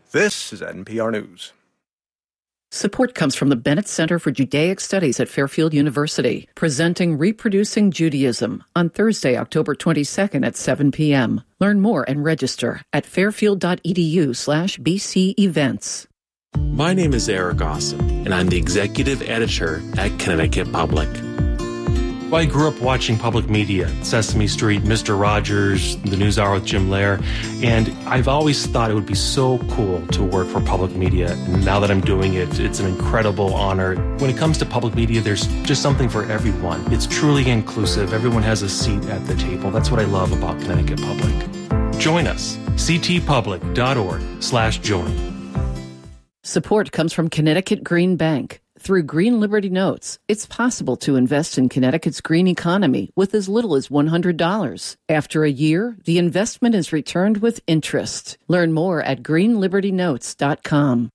This is NPR News. Support comes from the Bennett Center for Judaic Studies at Fairfield University, presenting Reproducing Judaism on Thursday, October 22nd at 7 p.m. Learn more and register at fairfield.edu/BC events. My name is Eric Austin, and I'm the executive editor at Connecticut Public. I grew up watching public media, Sesame Street, Mr. Rogers, The News Hour with Jim Lehrer, and I've always thought it would be so cool to work for public media. And now that I'm doing it, it's an incredible honor. When it comes to public media, there's just something for everyone. It's truly inclusive. Everyone has a seat at the table. That's what I love about Connecticut Public. Join us, ctpublic.org/join. Support comes from Connecticut Green Bank. Through Green Liberty Notes, it's possible to invest in Connecticut's green economy with as little as $100. After a year, the investment is returned with interest. Learn more at greenlibertynotes.com.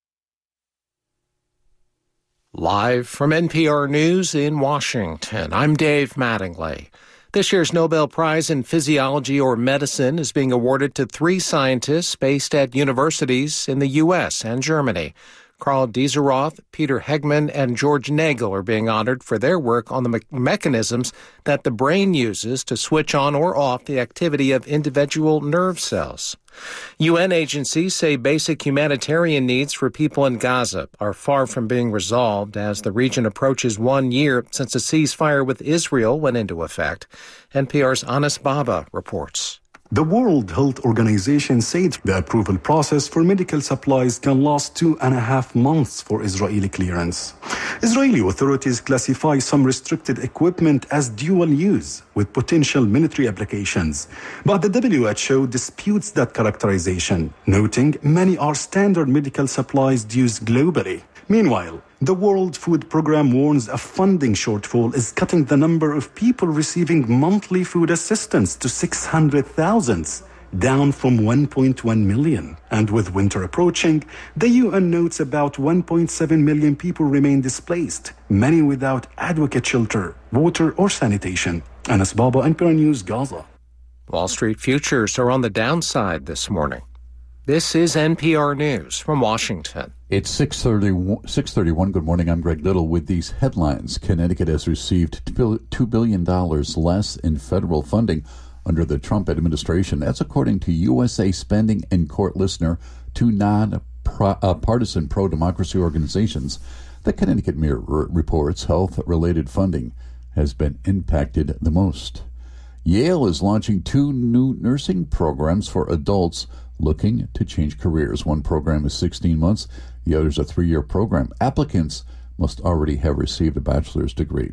Live from NPR News in Washington, I'm Dave Mattingly. This year's Nobel Prize in Physiology or Medicine is being awarded to 3 scientists based at universities in the U.S. and Germany. Karl Dieseroth, Peter Hegman, and George Nagel are being honored for their work on the mechanisms that the brain uses to switch on or off the activity of individual nerve cells. UN agencies say basic humanitarian needs for people in Gaza are far from being resolved as the region approaches 1 year since a ceasefire with Israel went into effect. NPR's Anas Baba reports. The World Health Organization said the approval process for medical supplies can last 2.5 months for Israeli clearance. Israeli authorities classify some restricted equipment as dual use with potential military applications. But the WHO disputes that characterization, noting many are standard medical supplies used globally. Meanwhile, the World Food Programme warns a funding shortfall is cutting the number of people receiving monthly food assistance to 600,000, down from 1.1 million. And with winter approaching, the UN notes about 1.7 million people remain displaced, many without adequate shelter, water, or sanitation. Anas Baba, NPR News, Gaza. Wall Street futures are on the downside this morning. This is NPR News from Washington. It's 6:31. Good morning. I'm Greg Little with these headlines. Connecticut has received $2 billion less in federal funding under the Trump administration. That's according to USA Spending and Court listener to non-partisan pro-democracy organizations. The Connecticut Mirror reports health-related funding has been impacted the most. Yale is launching 2 new nursing programs for adults looking to change careers. One program is 16 months. The other is a 3-year program. Applicants must already have received a bachelor's degree.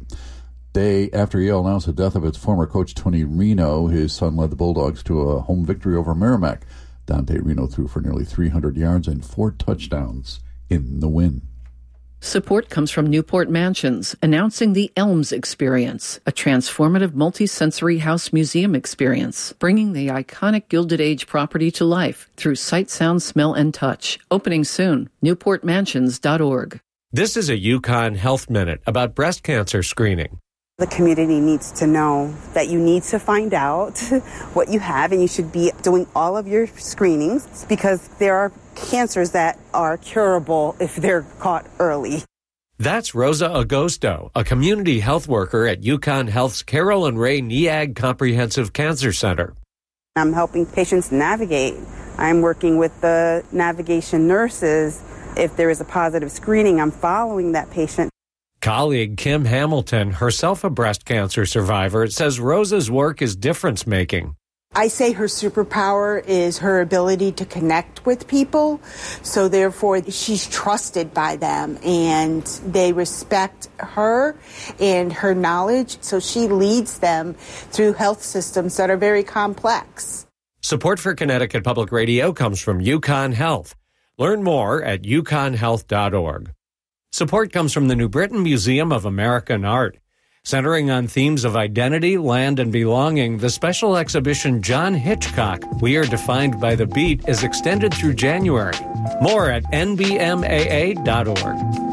Day after Yale announced the death of its former coach, Tony Reno, his son led the Bulldogs to a home victory over Merrimack. Dante Reno threw for nearly 300 yards and 4 touchdowns in the win. Support comes from Newport Mansions, announcing the Elms Experience, a transformative multi-sensory house museum experience, bringing the iconic Gilded Age property to life through sight, sound, smell, and touch. Opening soon. NewportMansions.org. This is a UConn Health Minute about breast cancer screening. The community needs to know that you need to find out what you have, and you should be doing all of your screenings because there are cancers that are curable if they're caught early. That's Rosa Agosto, a community health worker at UConn Health's Carol and Ray Neag Comprehensive Cancer Center. I'm helping patients navigate. I'm working with the navigation nurses. If there is a positive screening, I'm following that patient. Colleague Kim Hamilton, herself a breast cancer survivor, says Rosa's work is difference-making. I say her superpower is her ability to connect with people, so therefore she's trusted by them and they respect her and her knowledge, so she leads them through health systems that are very complex. Support for Connecticut Public Radio comes from UConn Health. Learn more at uconnhealth.org. Support comes from the New Britain Museum of American Art. Centering on themes of identity, land, and belonging, the special exhibition John Hitchcock, We Are Defined by the Beat, is extended through January. More at nbmaa.org.